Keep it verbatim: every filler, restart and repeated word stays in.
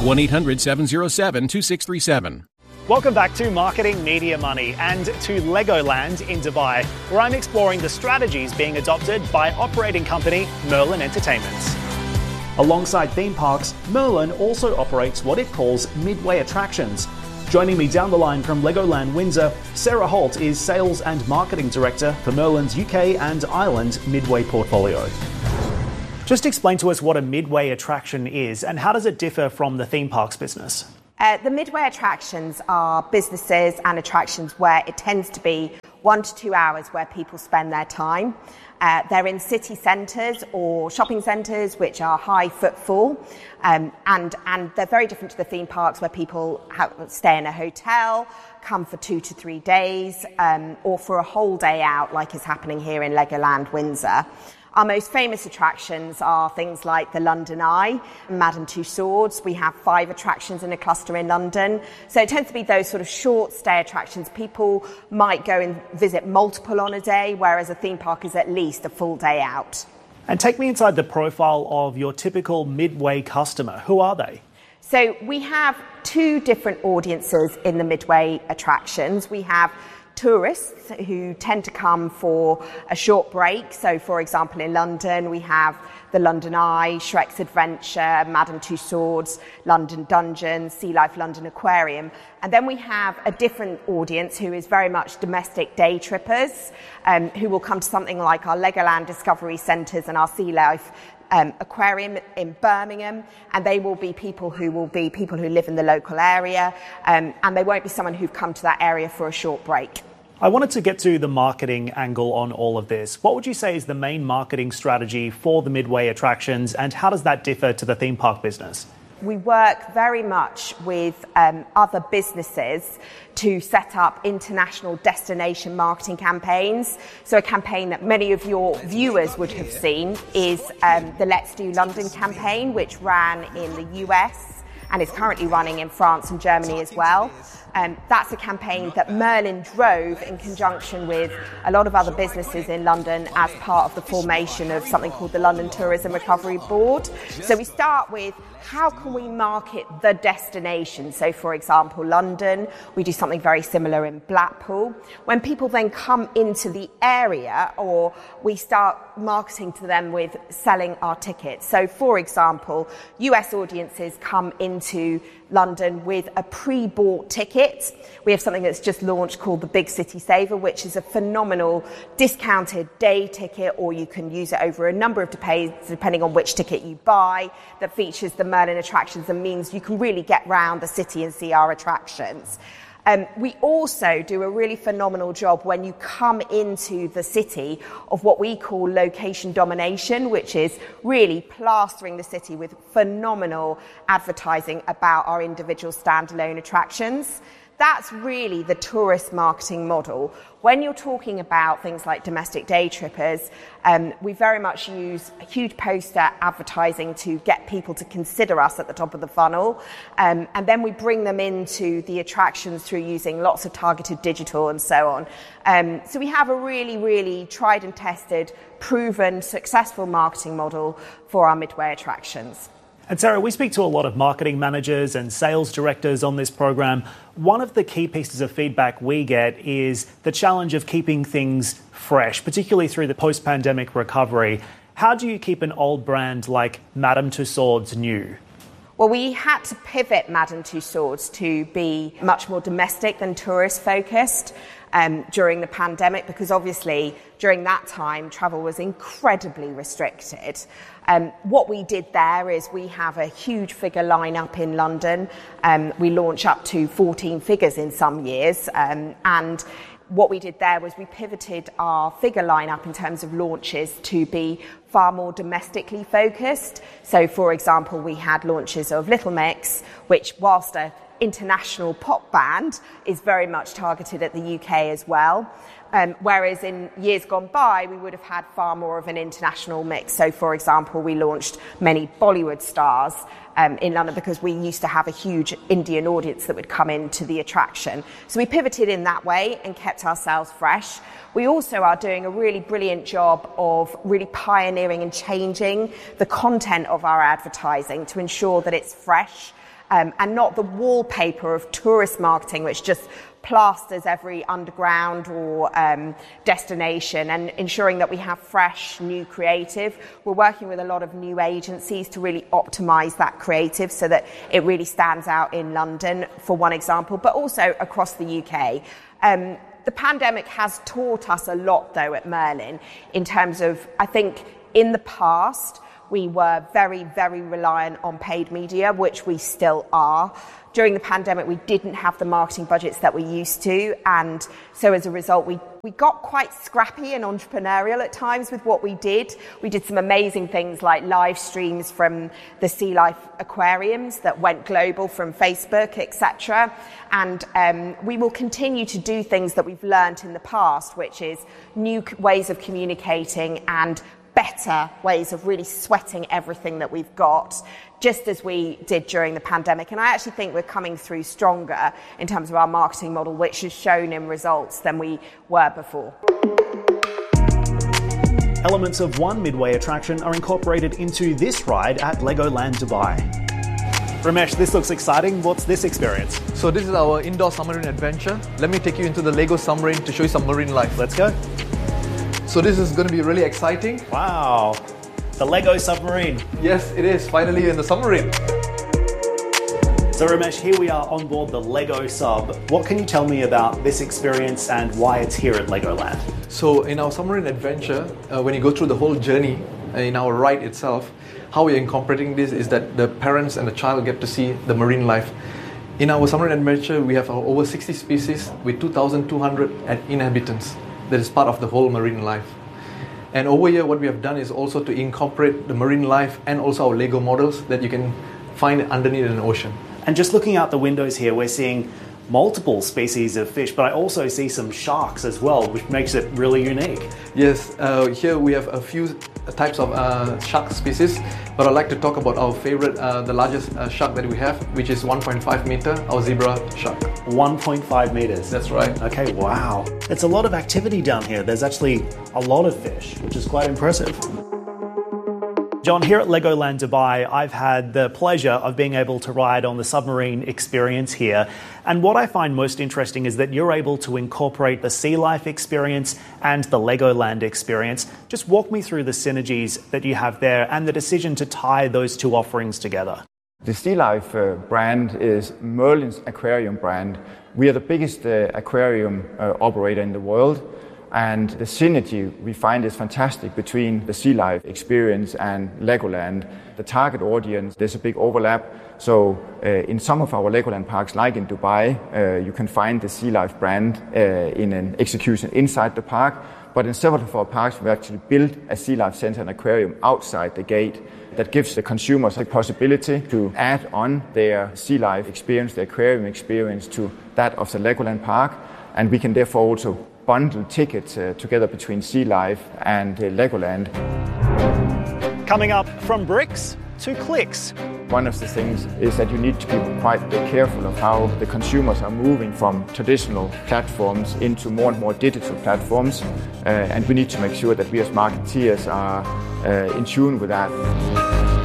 one eight hundred seven oh seven two six three seven. Welcome back to Marketing Media Money and to Legoland in Dubai, where I'm exploring the strategies being adopted by operating company Merlin Entertainment. Alongside theme parks, Merlin also operates what it calls midway attractions. Joining me down the line from Legoland Windsor, Sarah Holt is Sales and Marketing Director for Merlin's U K and Ireland Midway portfolio. Just explain to us what a midway attraction is and how does it differ from the theme parks business? Uh, the midway attractions are businesses and attractions where it tends to be one to two hours where people spend their time. Uh, they're in city centres or shopping centres which are high footfall, um, and, and they're very different to the theme parks where people have, stay in a hotel, come for two to three days, um, or for a whole day out like is happening here in Legoland Windsor. Our most famous attractions are things like the London Eye, Madame Tussauds. We have five attractions in a cluster in London. So it tends to be those sort of short stay attractions. People might go and visit multiple on a day, whereas a theme park is at least a full day out. And take me inside the profile of your typical midway customer. Who are they? So we have two different audiences in the midway attractions. We have tourists who tend to come for a short break. So, for example, in London, we have the London Eye, Shrek's Adventure, Madame Tussauds, London Dungeon, Sea Life London Aquarium. And then we have a different audience who is very much domestic day trippers, um, who will come to something like our Legoland Discovery Centres and our Sea Life Um, aquarium in Birmingham, and they will be people who will be people who live in the local area, um, and they won't be someone who've come to that area for a short break. I wanted to get to the marketing angle on all of this. What would you say is the main marketing strategy for the midway attractions, and how does that differ to the theme park business? We work very much with um, other businesses to set up international destination marketing campaigns. So a campaign that many of your viewers would have seen is um, the Let's Do London campaign, which ran in the U S and is currently running in France and Germany as well. Um, that's a campaign that Merlin drove in conjunction with a lot of other businesses in London as part of the formation of something called the London Tourism Recovery Board. So we start with how can we market the destination? So, for example, London, we do something very similar in Blackpool. When people then come into the area, or we start marketing to them with selling our tickets. So, for example, U S audiences come into London with a pre-bought ticket. We have something that's just launched called the Big City Saver, which is a phenomenal discounted day ticket, or you can use it over a number of days depending on which ticket you buy, that features the Merlin attractions and means you can really get round the city and see our attractions. Um, we also do a really phenomenal job when you come into the city of what we call location domination, which is really plastering the city with phenomenal advertising about our individual standalone attractions. That's really the tourist marketing model. When you're talking about things like domestic day trippers, um, we very much use huge poster advertising to get people to consider us at the top of the funnel. Um, and then we bring them into the attractions through using lots of targeted digital and so on. Um, so we have a really, really tried and tested, proven, successful marketing model for our midway attractions. And Sarah, we speak to a lot of marketing managers and sales directors on this program. One of the key pieces of feedback we get is the challenge of keeping things fresh, particularly through the post-pandemic recovery. How do you keep an old brand like Madame Tussauds new? Well, we had to pivot Madame Tussauds to be much more domestic than tourist-focused um, during the pandemic, because obviously during that time travel was incredibly restricted. Um, what we did there is we have a huge figure lineup in London. Um, we launch up to fourteen figures in some years, um, and what we did there was we pivoted our figure lineup in terms of launches to be far more domestically focused. So, for example, we had launches of Little Mix, which, whilst a international pop band, is very much targeted at the U K as well. Um, whereas in years gone by, we would have had far more of an international mix. So, for example, we launched many Bollywood stars um, in London because we used to have a huge Indian audience that would come into the attraction. So we pivoted in that way and kept ourselves fresh. We also are doing a really brilliant job of really pioneering and changing the content of our advertising to ensure that it's fresh um, and not the wallpaper of tourist marketing, which just plasters every underground or um, destination, and ensuring that we have fresh, new creative. We're working with a lot of new agencies to really optimise that creative so that it really stands out in London, for one example, but also across the U K. Um, the pandemic has taught us a lot, though, at Merlin, in terms of, I think, in the past, we were very, very reliant on paid media, which we still are. During the pandemic, we didn't have the marketing budgets that we used to, and so as a result, we, we got quite scrappy and entrepreneurial at times with what we did. We did some amazing things like live streams from the Sea Life aquariums that went global from Facebook, et cetera. And um, we will continue to do things that we've learned in the past, which is new ways of communicating and better ways of really sweating everything that we've got, just as we did during the pandemic. And I actually think we're coming through stronger in terms of our marketing model, which has shown in results than we were before. Elements of one Midway attraction are incorporated into this ride at Legoland Dubai. Ramesh, this looks exciting. What's this experience? So this is our indoor submarine adventure. Let me take you into the Lego submarine to show you some marine life. Let's go. So this is going to be really exciting. Wow, the Lego submarine. Yes, it is, finally in the submarine. So Ramesh, here we are on board the Lego sub. What can you tell me about this experience and why it's here at Legoland? So in our submarine adventure, uh, when you go through the whole journey uh, in our ride itself, how we're incorporating this is that the parents and the child get to see the marine life. In our submarine adventure, we have over sixty species with two thousand two hundred inhabitants. That is part of the whole marine life. And over here, what we have done is also to incorporate the marine life and also our Lego models that you can find underneath an ocean. And just looking out the windows here, we're seeing multiple species of fish, but I also see some sharks as well, which makes it really unique. Yes, uh, here we have a few types of uh, shark species, but I'd like to talk about our favorite, uh, the largest uh, shark that we have, which is one point five meter, our zebra shark. one point five meters. That's right. Okay, wow. It's a lot of activity down here. There's actually a lot of fish, which is quite impressive. John, here at Legoland Dubai, I've had the pleasure of being able to ride on the submarine experience here. And what I find most interesting is that you're able to incorporate the Sea Life experience and the Legoland experience. Just walk me through the synergies that you have there and the decision to tie those two offerings together. The Sea Life uh, brand is Merlin's aquarium brand. We are the biggest uh, aquarium uh, operator in the world. And the synergy we find is fantastic between the Sea Life experience and Legoland. The target audience, there's a big overlap. So uh, in some of our Legoland parks, like in Dubai, uh, you can find the Sea Life brand uh, in an execution inside the park. But in several of our parks, we actually built a Sea Life center and aquarium outside the gate that gives the consumers the possibility to add on their Sea Life experience, their aquarium experience to that of the Legoland park. And we can therefore also bundle tickets uh, together between Sea Life and uh, Legoland. Coming up, from bricks to clicks. One of the things is that you need to be quite careful of how the consumers are moving from traditional platforms into more and more digital platforms, uh, and we need to make sure that we as marketeers are uh, in tune with that.